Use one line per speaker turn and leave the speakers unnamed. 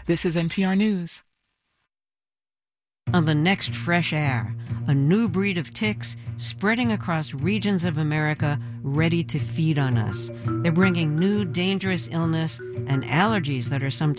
This is NPR News.
On the next Fresh Air, a new breed of ticks spreading across regions of America ready to feed on us. They're bringing new dangerous illness and allergies that are sometimes